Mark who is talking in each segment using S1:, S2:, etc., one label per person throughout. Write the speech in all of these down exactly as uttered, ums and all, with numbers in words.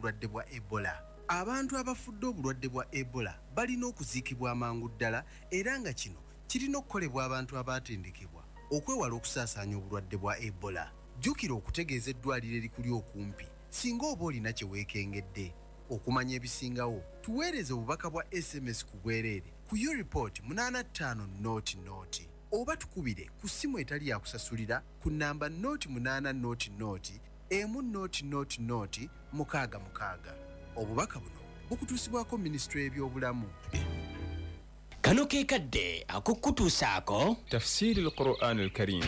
S1: obulwadde bwa Ebola. Abantu abafudde obulwadde bwa Ebola balina okuziikibwa amangu ddala era nga kino kirina okukolebwa abantu abaatendekebwa okwewala okusaasaanya obulwadde bwa Ebola. Jjukira okutegeeza eddwaliro erikuli okumpi singa oba olina kye weekengedde. Okumanya ebisingawo tuweereze obubaka bwa S M S ku bwereere ku U report munana ttaano noti noti oba tukubire ku ssimu etali yakusasulira ku nnamba noti munana noti noti emu noti noti noti mukaaga mukaaga. Obubaka buno bukutuusibwako Minisitule y'ebyobulamu.
S2: Kano ke kadde akukutuusaako
S3: tafsiri al-Qur'an al-Karim.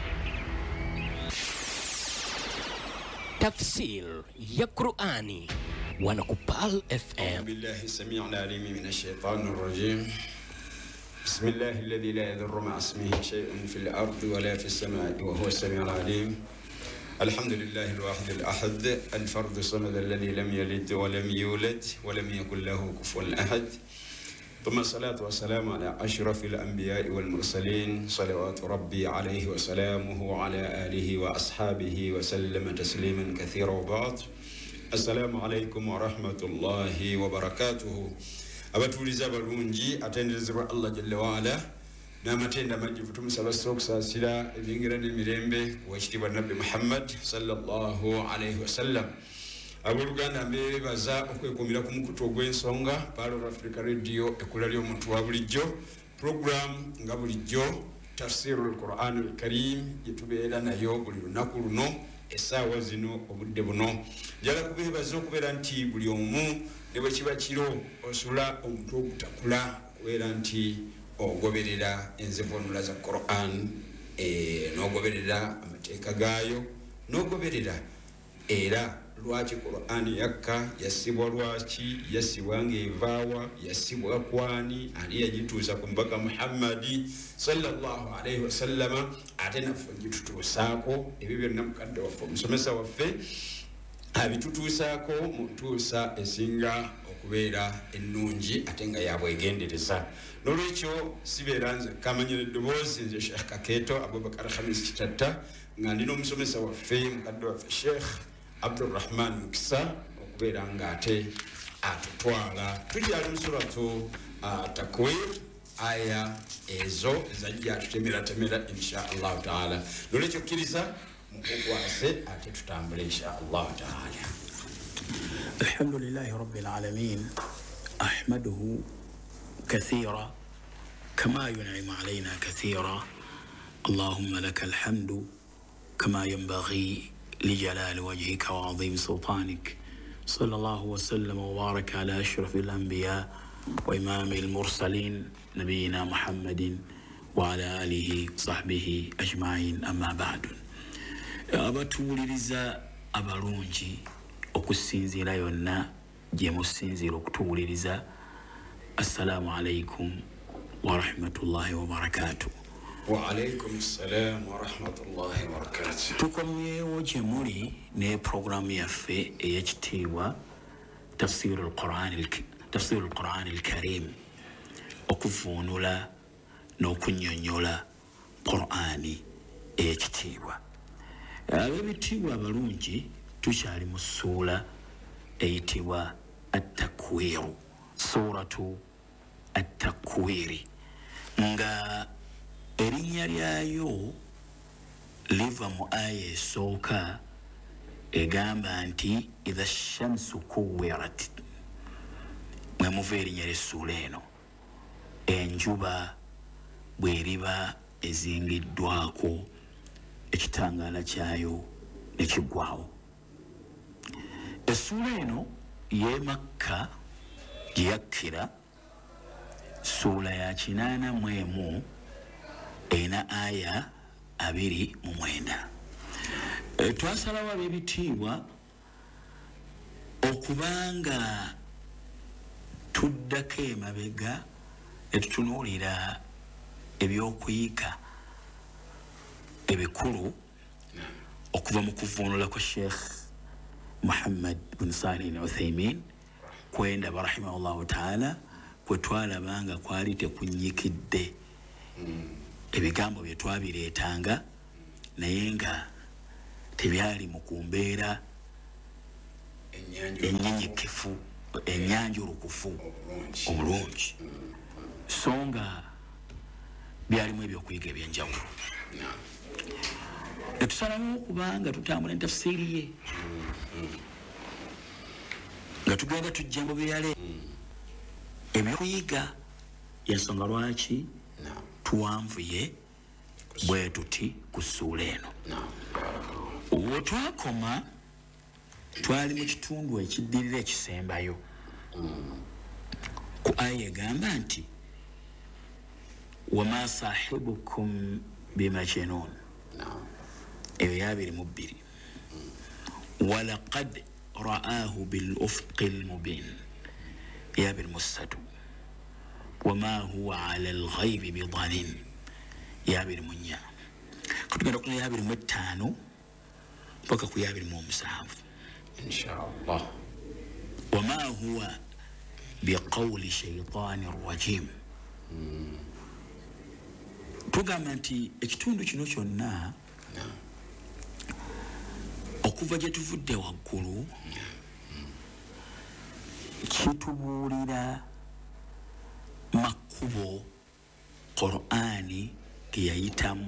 S2: Tafsir ya Qur'ani ونقبال اف ام.
S4: بالله السميع العليم من الشيطان الرجيم. بسم الله الذي لا يضر مع اسمه شيء في الارض ولا في السماء وهو السميع العليم. الحمد لله الواحد الاحد الفرد الصمد الذي لم يلد ولم يولد ولم يكن له كفوا احد. ثم الصلاة والسلام على أشرف الأنبياء والمرسلين صلوات ربي عليه وسلامه وعلى آله وأصحابه وسلم تسليما كثيرا وبعد. السلام عليكم ورحمة الله وبركاته. أبتوليزا بالونجي أتندزر الله جل وعلا نامتين دمجي فتوم سبسوك ساسلا بينغران المريمبي واشتبا النبي محمد صلى الله عليه وسلم. Abuluganda mbere baza okwekomera ku mukutu ogw'ensonga Palo Africa Radio ekula lyo muntu wa bulijjo program nga bulijjo tafsirul Qur'an al-Karim yetubeera nayo buli lunaku luno essaawa zino obudde buno. Njala kubeebaza okubeera nti buli omu ne bwe kiba kiro osula omuntu ogutakula kubeera nti ogoberera enzivunula za Qur'an e, n'ogoberera amateeka gaayo n'ogoberera era lwaki Qur'an yakka yasibwa lwaki yasibwa ng'evaawa yasibwa kwani ali yagituusa ku mbaka Muhammadi sallallahu alayhi wasallama ate naffe gitutuusaako ebyo byonna mukadde waffe omusomesa waffe abitutuusaako mu ntuusa esinga okubeera ennungi ate nga yabwegendereza. N'olwekyo sibeera nze kamanyira eddoboozi nze Sheikh Kakeeto Abubakar Khamis Kitatta nga ndina omusomesa waffe mukadde waffe Sheikh Abdurrahman Mukisa okubeera ng'ate atutwala tukyali mu suratu Takwir aya ezo ezajja atutemeratemera insha Allah taala. Nolwekyo kkiriza mukugwase ate tutambule insha Allah taala.
S5: Alhamdulillahi rabbil alamin ahmaduhu kathira kama yun'imu alayna kathira. Allahumma lakal hamdu kama yanbaghi لجلال وجهك وعظيم سلطانك. صلى الله وسلم وبارك على أشرف الأنبياء وإمام المرسلين نبينا محمد وعلى آله وصحبه أجمعين. أما بعد abatuwuliriza abalungi okusinziira yonna gye musinziira okutuwuliriza, assalamu alaikum wa rahmatullahi wa barakatuh.
S4: Wa alaykum assalam wa rahmatullahi wa barakatuh.
S5: Tukomyewo gye muli ne programu yaffe ey'ekitiibwa tafsirul Qur'an tafsirul Qur'an al-Karim, okuvuunula n'okunnyonnyola Qur'ani ey'ekitiibwa. Ab'ebitiibwa abalungi tukyali mu ssuula eyitibwa At-Takwir, suratu At-Takwiri, nga erinnya lyayo liva mu aya esooka egamba nti idha shamsu kuwirat, mwe muva erinnya ly'essuula eno, enjuba bw'eriba ezingiddwako ekitangaala kyayo ne kiggwaawo. Essuula eno y'e Makka gye yakkira, ssuula ya kinaana mu emu ena aya abiri mu mwenda. E, twasalawo ab'ebitiibwa okubanga tuddako emabega ne tutunuulira ebyokuyiga ebikulu okuva mu kuvuunula kwa Sheikh Muhammad bin Salih al-Uthaymin kwenda barahimahullahu ta'ala, kwe twalabanga kwali tekunyikidde ebigambo bye twabireetanga naye nga tebyali mu kumbeera ennyenyekefu ennyanja olukufu obulungi so nga byalimu ebyokuyiga ebyenjawulo netusalawo okuba nga tutambula entafsiiri ye nga tugenda tujja mu birale ebyokuyiga yensonga lwaki tuwanvuye bwe tuti ku ssuula eno we twakoma twali mu kitundu ekiddirira ekisembayo ku aya egamba nti wama sahibukum bimajnun eyo yabiri mu bbiri walaqad ra'ahu bilufqi lmubin yabiri mu ssatu wama huwa ala alghaibi bidanin yabiri mu nnya katugenda kuna yabiri mu ttaano mpaka ku yabiri mu omusanvu
S4: inshallah
S5: wama huwa biqawli shaitani rajim tugamba nti ekitundu kino kyonna okuva gye tuvudde waggulu kitubuulira makubo Qur'ani ge yayitamu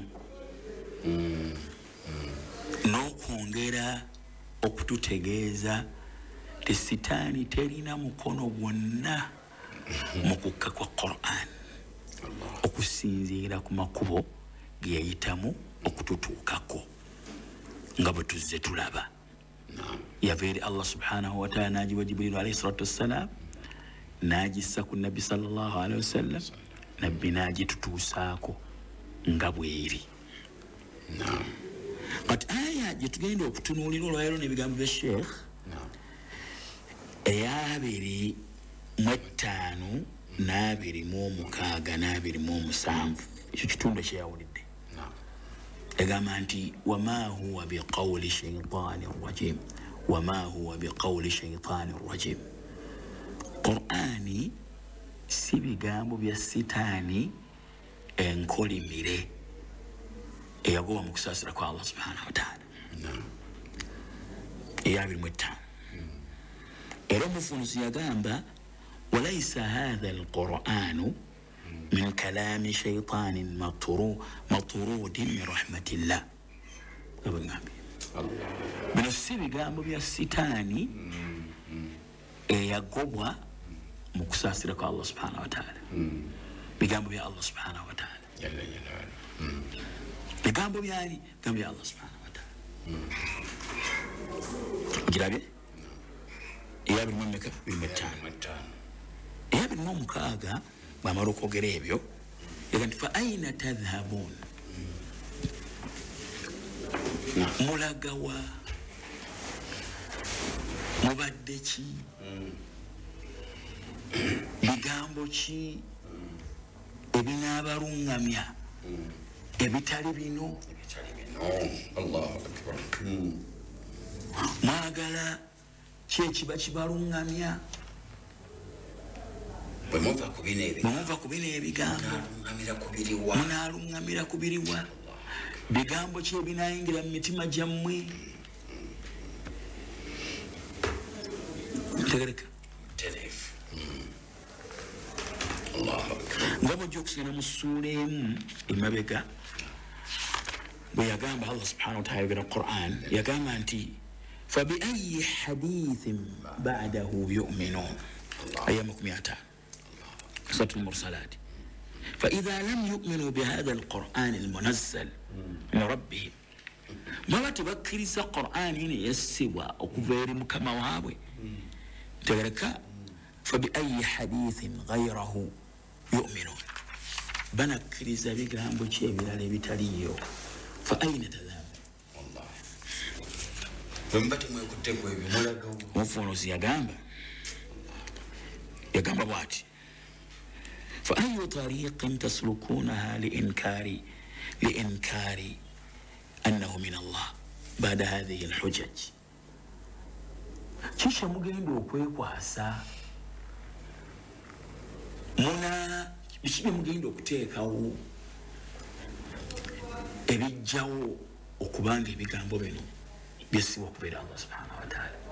S5: n'okwongera okututegeeza ti sitaani terina mukono gwonna mu kukka kwa Qur'an okusinziira ku makubo ge yayitamu okututuukako nga bwe tuzze tulaba yava eri Allah subhanahu wa ta'ala n'agiwa Jibrilu alayhi salatu wassalam n'agissa ku nabbi sallallahu alayhi wasallam nabbi n'agitutuusaako nga bweri kati aya gye tugenda okutunuulira olwaleero n'ebigambo bya sheekh eyabiri mu ettaano n'abiri mu omukaaga n'abiri mu omusanvu ekyo kitundu ekyeyawulidde egamba nti wama huwa biqawli shaitani rajim wama huwa biqawli shaitani rajim Qur'ani si bigambo bya sitaani enkolimire eyagoba mu kusaasira kwa Allah subhanahu wa ta'ala eyabiri mu ettaano era omufunusi yagamba walaysa hadha alqur'anu min kalami shaitanin maturudin min rahmatillah abangambye bino si bigambo bya sitaani eyagobwa mu kusaasira kwa Allah subhanahu wa ta'ala bigambo bya Allah subhanahu wa ta'ala bigambo byani bigambo bya Allah subhanahu wa ta'ala girabye eyabiri mu mmeka biri mu ttaano eyabiri mu omukaaga bw'amala okwogera ebyo yaga nti fa aina tadhhabun mulagawa mubadde ki bigambo ki ebinaabaluŋŋamya ebitali bino mwagala ki ekiba kibaluŋŋamya bwe muva ku bino ebigambo munaaluŋŋamira ku biriwa bigambo ki ebinaayingira mu mitima gyammwe tegereka nga bwojja okusoma mu ssuula emu emabega bwe yagamba Allah subhanahu wa ta'ala yogera Qur'an yagamba nti fabiayi hadithin ba'dahu yu'minun aya makumi ataano suratul mursalat فإذا لم يؤمنوا بهذا القرآن المنزل من ربهم ما تبكرس القرآن يسوى أكفير مكما وابي تقولك فبأي حديث غيره يؤمنون بنكرس بكرام بشيء بلا لبتاليو فأين تذهب والله فمبتي مو يكتبوا يبي مفونوس يغامبا يغامبا بواتي فأي طريق تسلكونها لإنكار لإنكار أنه من الله بعد هذه الحجج kisha mugenda okwekwasa muna biki mugenda okuteekawo ebijjawo okubanga ebigambo bino byesibwa okubeera Allah subhanahu wa ta'ala